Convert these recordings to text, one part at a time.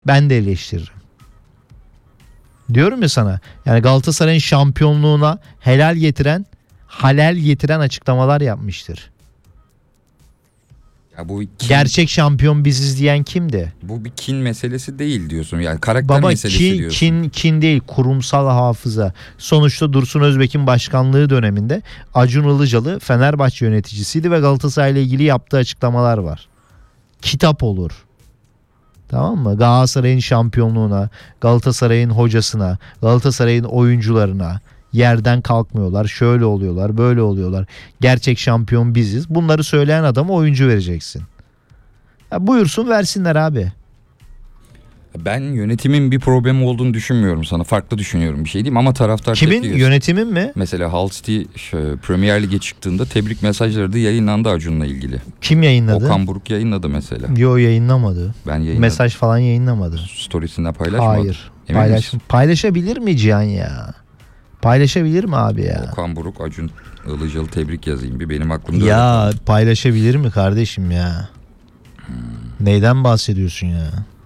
Ben de eleştiririm. Diyorum ya sana, yani Galatasaray'ın şampiyonluğuna halal getiren açıklamalar yapmıştır. Ya bu Gerçek şampiyon biziz diyen kimdi? Bu bir kin meselesi değil diyorsun. Yani karakter meselesi diyorsun. Kin değil, kurumsal hafıza. Sonuçta Dursun Özbek'in başkanlığı döneminde Acun Ilıcalı Fenerbahçe yöneticisiydi ve Galatasaray ile ilgili yaptığı açıklamalar var. Kitap olur. Tamam mı? Galatasaray'ın şampiyonluğuna, Galatasaray'ın hocasına, Galatasaray'ın oyuncularına yerden kalkmıyorlar. Şöyle oluyorlar, böyle oluyorlar. Gerçek şampiyon biziz. Bunları söyleyen adama oyuncu vereceksin. Ya buyursun versinler abi. Ben yönetimin bir problemi olduğunu düşünmüyorum sana. Farklı düşünüyorum, bir şey diyeyim ama taraftar kimin? Yönetimin mi? Mesela Hull City Premier Lig'e çıktığında tebrik mesajları da yayınlandı Acun'la ilgili. Kim yayınladı? Okan Buruk yayınladı mesela. Yo, yayınlamadı. Ben yayınladım. Mesaj falan yayınlamadı. Storiesinde paylaşmadı. Hayır. Paylaşabilir mi Cihan ya? Paylaşabilir mi abi ya? Okan Buruk, Acun Ilıcalı tebrik yazayım bir, benim aklımda ya öyle. Paylaşabilir mi kardeşim ya? Neyden bahsediyorsun ya?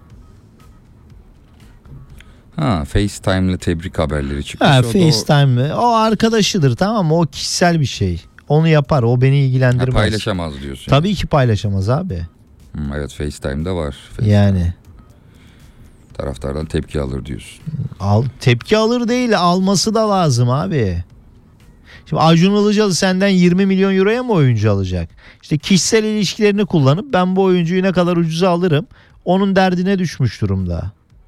FaceTime'lı tebrik haberleri çıkmış. FaceTime'lı. O arkadaşıdır, tamam mı? O kişisel bir şey. Onu yapar. O beni ilgilendirmez. Paylaşamaz diyorsun. Tabii ki paylaşamaz abi. Evet, FaceTime'da var. Yani. Taraftardan tepki alır diyorsun. Tepki alır değil, alması da lazım abi. Şimdi Acun Ilıcalı senden 20 milyon euroya mı oyuncu alacak? İşte kişisel ilişkilerini kullanıp ben bu oyuncuyu ne kadar ucuza alırım, onun derdine düşmüş durumda.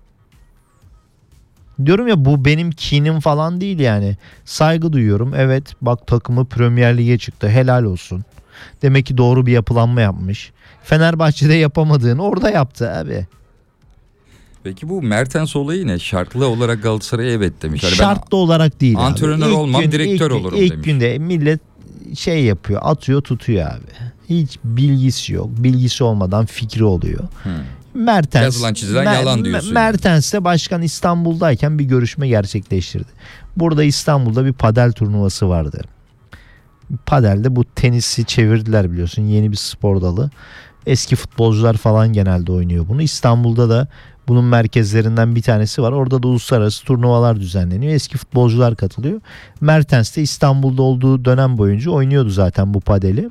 Diyorum ya, bu benim kinim falan değil yani. Saygı duyuyorum. Evet, bak takımı Premier Lig'e çıktı. Helal olsun. Demek ki doğru bir yapılanma yapmış. Fenerbahçe'de yapamadığını orada yaptı abi. Peki bu Mertens olayı ne? Şartlı olarak Galatasaray'a evet demiş. Hani şartlı olarak değil antrenör abi. olmam, direktör olurum demiş. İlk günde millet şey yapıyor, atıyor tutuyor abi. Hiç bilgisi yok. Bilgisi olmadan fikri oluyor. Mertens, yazılan çizilen yalan diyorsun. Mertens'le başkan İstanbul'dayken bir görüşme gerçekleştirdi. Burada İstanbul'da bir padel turnuvası vardı. Padelde bu tenisi çevirdiler, biliyorsun. Yeni bir spor dalı. Eski futbolcular falan genelde oynuyor bunu. İstanbul'da da bunun merkezlerinden bir tanesi var. Orada da uluslararası turnuvalar düzenleniyor. Eski futbolcular katılıyor. Mertens de İstanbul'da olduğu dönem boyunca oynuyordu zaten bu padeli.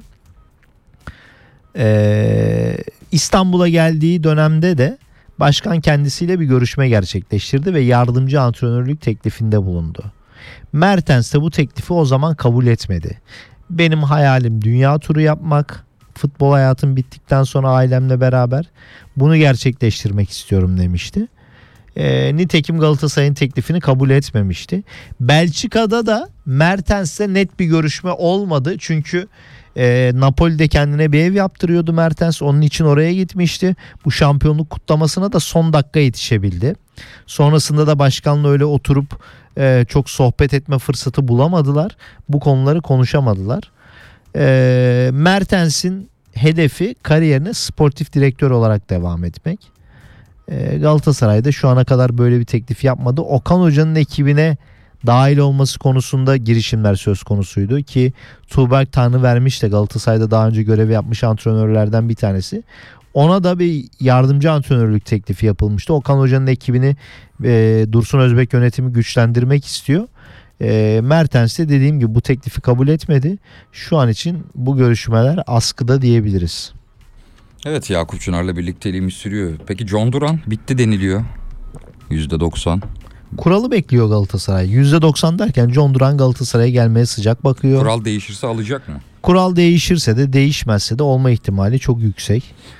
İstanbul'a geldiği dönemde de başkan kendisiyle bir görüşme gerçekleştirdi ve yardımcı antrenörlük teklifinde bulundu. Mertens de bu teklifi o zaman kabul etmedi. Benim hayalim dünya turu yapmak. Futbol hayatım bittikten sonra ailemle beraber bunu gerçekleştirmek istiyorum demişti. Nitekim Galatasaray'ın teklifini kabul etmemişti. Belçika'da da Mertens'le net bir görüşme olmadı. Çünkü Napoli'de kendine bir ev yaptırıyordu Mertens. Onun için oraya gitmişti. Bu şampiyonluk kutlamasına da son dakika yetişebildi. Sonrasında da başkanla öyle oturup çok sohbet etme fırsatı bulamadılar. Bu konuları konuşamadılar. Mertens'in hedefi kariyerine sportif direktör olarak devam etmek. Galatasaray'da şu ana kadar böyle bir teklif yapmadı. Okan Hoca'nın ekibine dahil olması konusunda girişimler söz konusuydu ki Tuğberk Tanrıvermiş de Galatasaray'da daha önce görev yapmış antrenörlerden bir tanesi. Ona da bir yardımcı antrenörlük teklifi yapılmıştı. Okan Hoca'nın ekibini Dursun Özbek yönetimi güçlendirmek istiyor. Mertens de dediğim gibi bu teklifi kabul etmedi. Şu an için bu görüşmeler askıda diyebiliriz. Evet, Yakup Çınar'la birlikteliğimiz sürüyor. Peki John Duran bitti deniliyor. %90. Kuralı bekliyor Galatasaray. %90 derken John Duran Galatasaray'a gelmeye sıcak bakıyor. Kural değişirse alacak mı? Kural değişirse de değişmezse de olma ihtimali çok yüksek.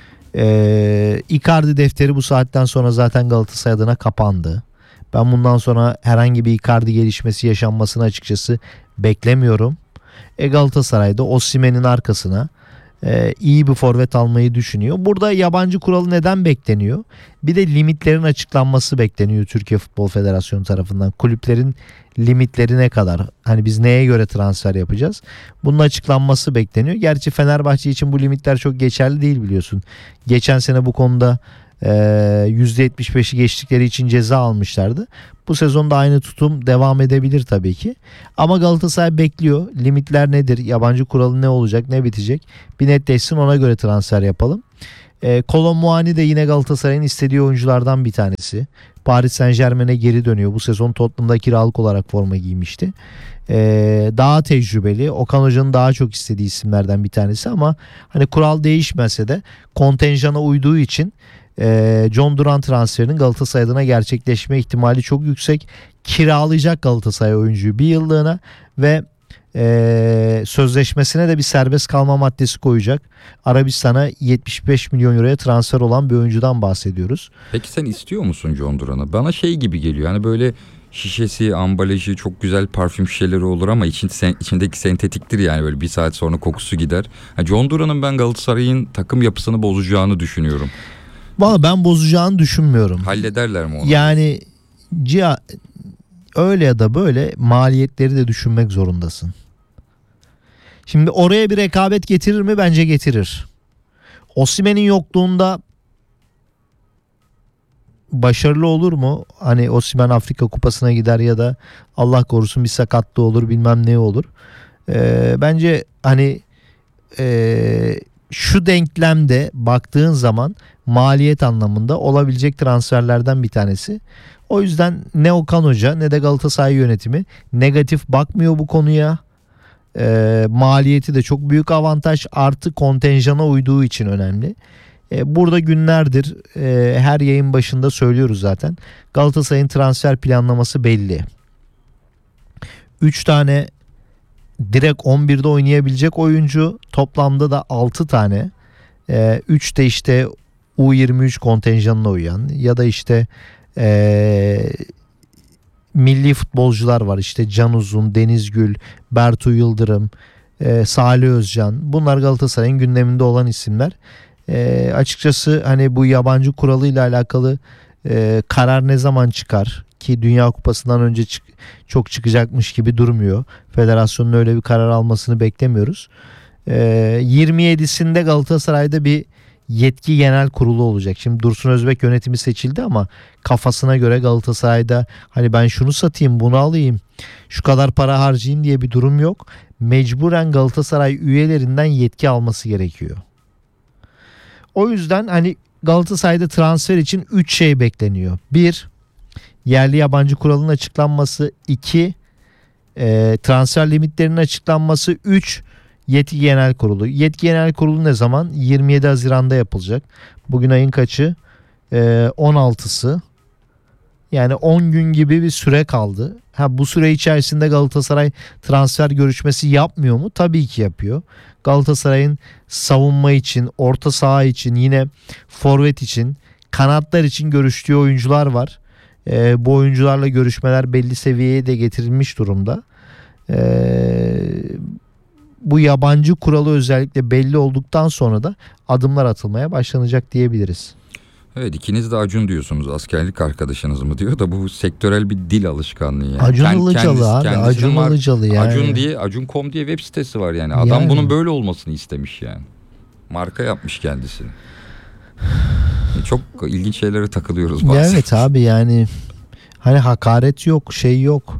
Icardi defteri bu saatten sonra zaten Galatasaray adına kapandı. Ben bundan sonra herhangi bir Icardi gelişmesi yaşanmasını açıkçası beklemiyorum. Galatasaray'da Osimhen'in arkasına iyi bir forvet almayı düşünüyor. Burada yabancı kuralı neden bekleniyor? Bir de limitlerin açıklanması bekleniyor Türkiye Futbol Federasyonu tarafından. Kulüplerin limitleri ne kadar? Hani biz neye göre transfer yapacağız? Bunun açıklanması bekleniyor. Gerçi Fenerbahçe için bu limitler çok geçerli değil, biliyorsun. Geçen sene bu konuda %75'i geçtikleri için ceza almışlardı. Bu sezonda aynı tutum devam edebilir tabii ki. Ama Galatasaray bekliyor. Limitler nedir? Yabancı kuralı ne olacak? Ne bitecek? Bir netleşsin, ona göre transfer yapalım. Kolo Muani de yine Galatasaray'ın istediği oyunculardan bir tanesi. Paris Saint-Germain'e geri dönüyor. Bu sezon Tottenham'da kiralık olarak forma giymişti. Daha tecrübeli. Okan Hoca'nın daha çok istediği isimlerden bir tanesi ama hani kural değişmese de kontenjana uyduğu için John Duran transferinin Galatasaray adına gerçekleşme ihtimali çok yüksek. Kiralayacak Galatasaray oyuncuyu bir yıllığına ve sözleşmesine de bir serbest kalma maddesi koyacak. Arabistan'a 75 milyon euroya transfer olan bir oyuncudan bahsediyoruz. Peki sen istiyor musun John Duran'ı? Bana şey gibi geliyor. Hani böyle şişesi, ambalajı çok güzel parfüm şişeleri olur ama içindeki sentetiktir yani, böyle bir saat sonra kokusu gider. John Duran'ın ben Galatasaray'ın takım yapısını bozacağını düşünüyorum. Valla ben bozacağını düşünmüyorum. Hallederler mi onu? Yani öyle ya da böyle maliyetleri de düşünmek zorundasın. Şimdi oraya bir rekabet getirir mi? Bence getirir. Osimhen'in yokluğunda başarılı olur mu? Hani Osimhen Afrika Kupası'na gider ya da Allah korusun bir sakatlığı olur, bilmem ne olur. Bence hani şu denklemde baktığın zaman maliyet anlamında olabilecek transferlerden bir tanesi. O yüzden ne Okan Hoca ne de Galatasaray yönetimi negatif bakmıyor bu konuya. Maliyeti de çok büyük avantaj, artı kontenjana uyduğu için önemli. Burada günlerdir her yayın başında söylüyoruz zaten. Galatasaray'ın transfer planlaması belli. 3 tane direkt 11'de oynayabilecek oyuncu, toplamda da 6 tane. 3 de işte U23 kontenjanına uyan ya da işte milli futbolcular var. İşte Can Uzun, Deniz Gül, Bertu Yıldırım, Salih Özcan. Bunlar Galatasaray'ın gündeminde olan isimler. Açıkçası hani bu yabancı kuralıyla alakalı karar ne zaman çıkar ki Dünya Kupası'ndan önce çok çıkacakmış gibi durmuyor. Federasyonun öyle bir karar almasını beklemiyoruz. 27'sinde Galatasaray'da bir yetki genel kurulu olacak. Şimdi Dursun Özbek yönetimi seçildi ama kafasına göre Galatasaray'da hani ben şunu satayım, bunu alayım, şu kadar para harcayayım diye bir durum yok. Mecburen Galatasaray üyelerinden yetki alması gerekiyor. O yüzden hani Galatasaray'da transfer için 3 şey bekleniyor. 1. Yerli yabancı kuralının açıklanması. 2. Transfer limitlerinin açıklanması. 3. Yetki Genel Kurulu. Yetki Genel Kurulu ne zaman? 27 Haziran'da yapılacak. Bugün ayın kaçı? 16'sı. Yani 10 gün gibi bir süre kaldı. Bu süre içerisinde Galatasaray transfer görüşmesi yapmıyor mu? Tabii ki yapıyor. Galatasaray'ın savunma için, orta saha için, yine forvet için, kanatlar için görüştüğü oyuncular var. Bu oyuncularla görüşmeler belli seviyeye de getirilmiş durumda. Bu yabancı kuralı özellikle belli olduktan sonra da adımlar atılmaya başlanacak diyebiliriz. Evet, ikiniz de Acun diyorsunuz. Askerlik arkadaşınız mı diyor da bu sektörel bir dil alışkanlığı yani. Acun Ilıcalı abi. Acun Ilıcalı yani. Acun.com diye web sitesi var yani. Adam bunun böyle olmasını istemiş yani. Marka yapmış kendisini. Çok ilginç şeylere takılıyoruz bazen. Evet abi, yani hani hakaret yok, şey yok.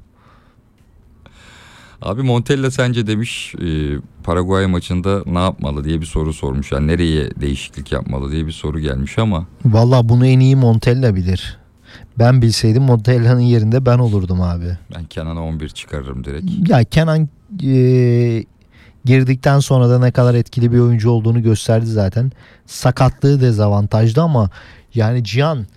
Abi Montella sence demiş Paraguay maçında ne yapmalı diye bir soru sormuş. Yani nereye değişiklik yapmalı diye bir soru gelmiş ama. Vallahi bunu en iyi Montella bilir. Ben bilseydim Montella'nın yerinde ben olurdum abi. Ben Kenan'a 11 çıkarırım direkt. Ya Kenan girdikten sonra da ne kadar etkili bir oyuncu olduğunu gösterdi zaten. Sakatlığı dezavantajlı ama yani Cihan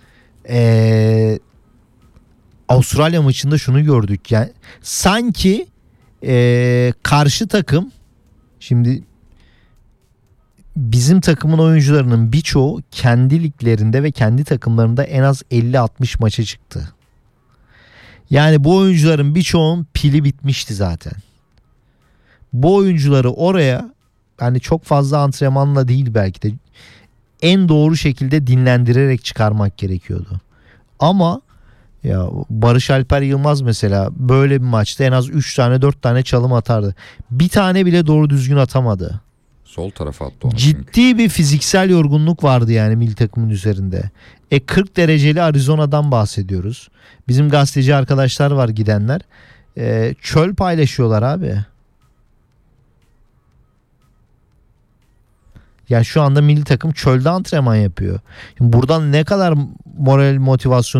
Avustralya maçında şunu gördük. Yani sanki karşı takım, şimdi bizim takımın oyuncularının birçoğu kendi liglerinde ve kendi takımlarında en az 50-60 maça çıktı. Yani bu oyuncuların birçoğunun pili bitmişti zaten. Bu oyuncuları oraya hani çok fazla antrenmanla değil, belki de en doğru şekilde dinlendirerek çıkarmak gerekiyordu. Ama ya Barış Alper Yılmaz mesela böyle bir maçta en az 3 tane 4 tane çalım atardı. Bir tane bile doğru düzgün atamadı. Sol tarafa attı onu. Ciddi bir fiziksel yorgunluk vardı yani milli takımın üzerinde. 40 dereceli Arizona'dan bahsediyoruz. Bizim gazeteci arkadaşlar var, gidenler. Çöl paylaşıyorlar abi. Ya şu anda milli takım çölde antrenman yapıyor. Buradan ne kadar moral motivasyon